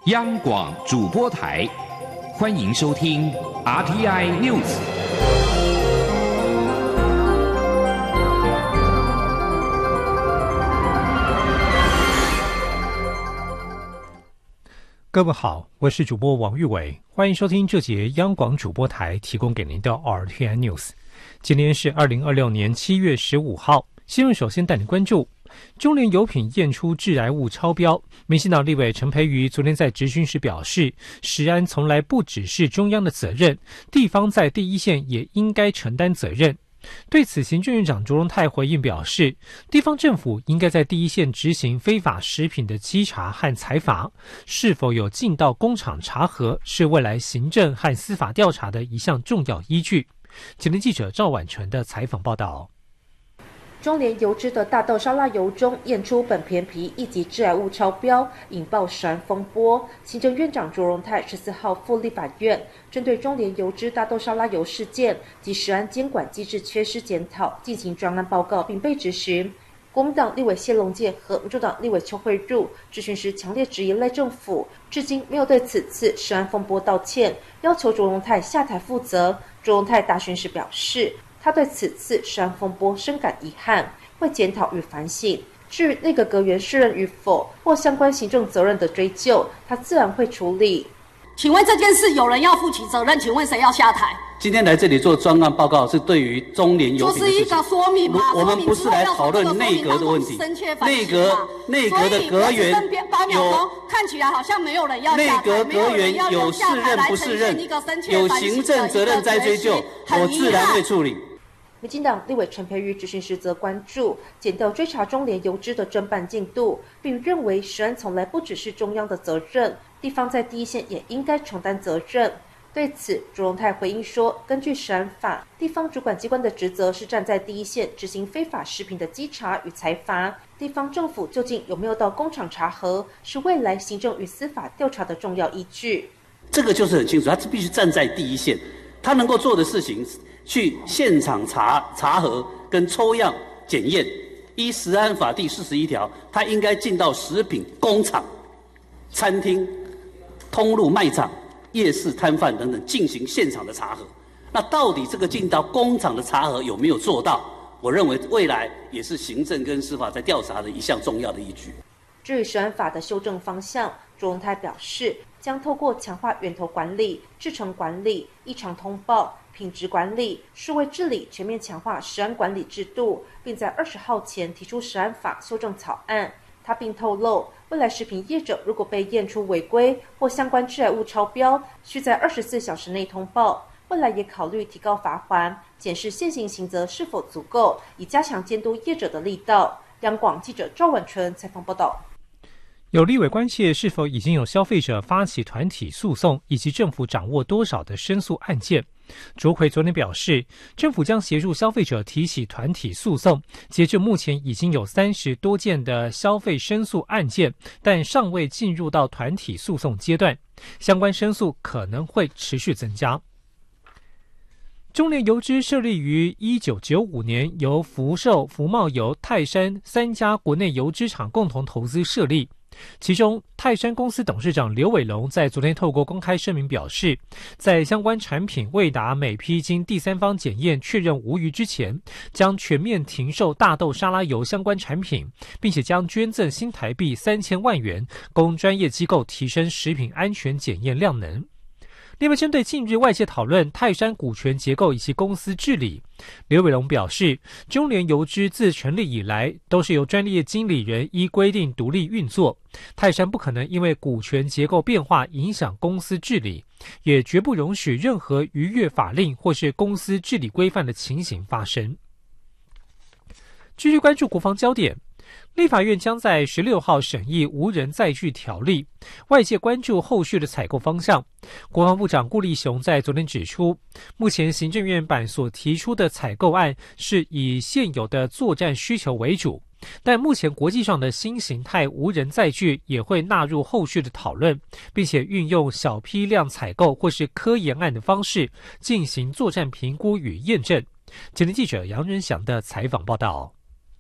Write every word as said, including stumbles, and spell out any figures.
央广主播台，欢迎收听 R T I News。 各位好，我是主播王玉伟，欢迎收听这节央广主播台提供给您的 R T I News。今天是二零二六年七月十五号，新闻首先带您关注中联油品验出致癌物超标。民进党立委陈培瑜昨天在质询时表示，食安从来不只是中央的责任，地方在第一线也应该承担责任。对此，行政院长卓荣泰回应表示，地方政府应该在第一线执行非法食品的稽查和裁罚，是否有进到工厂查核，是未来行政和司法调查的一项重要依据。前天记者赵婉纯的采访报道。 中联油脂的大豆沙拉油中验出苯偏皮一级致癌物超标，引爆食安风波。行政院长卓荣泰十四号赴立法院，针对中联油脂大豆沙拉油事件及食安监管机制缺失检讨进行专案报告，并被质询。国民党立委谢龙介和民主党立委邱慧茹质询时强烈质疑赖政府至今没有对此次食安风波道歉，要求卓荣泰下台负责。卓荣泰答询时表示，他对此次食安风波深感遗憾，会检讨与反省。至于内阁阁员适任与否或相关行政责任的追究，他自然会处理。 请问这件事有人要负起责任？请问谁要下台？ 今天来这里做专案报告，是对于中联油品的事情， 就是一个说明嘛。 我们不是来讨论内阁的问题，内阁内阁的阁员有看起来好像没有人要下台， 内阁阁员有是任不是任，有行政责任在追究，我自然会处理。 民进党立委陈培瑜质询时则关注检调追查中联油脂的侦办进度，并认为食安从来不只是中央的责任，地方在第一线也应该承担责任。对此，卓荣泰回应说，根据食安法，地方主管机关的职责是站在第一线执行非法食品的稽查与裁罚，地方政府究竟有没有到工厂查核，是未来行政与司法调查的重要依据。 这个就是很清楚，他必须站在第一线，他能够做的事情去现场查查核跟抽样检验。依食安法第四十一条，他应该进到食品工厂、餐厅、通路卖场、夜市摊贩等等进行现场的查核。那到底这个进到工厂的查核有没有做到？我认为未来也是行政跟司法在调查的一项重要的依据。 至于食安法的修正方向，卓荣泰表示，将透过强化源头管理、制程管理、异常通报、品质管理、数位治理，全面强化食安管理制度，并在二十号前提出食安法修正草案。他并透露，未来食品业者如果被验出违规或相关致癌物超标，需在二十四小时内通报。未来也考虑提高罚锾，检视现行刑责是否足够，以加强监督业者的力道。央广记者赵婉纯采访报道。 有立委关切是否已经有消费者发起团体诉讼，以及政府掌握多少的申诉案件。卓奎昨天表示，政府将协助消费者提起团体诉讼，截至目前已经有三十多件的消费申诉案件，但尚未进入到团体诉讼阶段，相关申诉可能会持续增加。中联油脂设立于一九九五年，由福寿、福茂油、泰山三家国内油脂厂共同投资设立。其中，泰山公司董事长刘伟龙在昨天透过公开声明表示，在相关产品未达每批经第三方检验确认无虞之前，将全面停售大豆沙拉油相关产品，并且将捐赠新台币三千万元，供专业机构提升食品安全检验量能。另外，针对近日外界讨论泰山股权结构以及公司治理，刘伟龙表示，中联油脂自成立以来都是由专业经理人依规定独立运作，泰山不可能因为股权结构变化影响公司治理，也绝不容许任何逾越法令或是公司治理规范的情形发生。继续关注国防焦点，立法院将在十六号审议无人载具条例，外界关注后续的采购方向。国防部长顾立雄在昨天指出，目前行政院版所提出的采购案是以现有的作战需求为主，但目前国际上的新形态无人载具也会纳入后续的讨论，并且运用小批量采购或是科研案的方式进行作战评估与验证。前天记者杨仁祥的采访报道。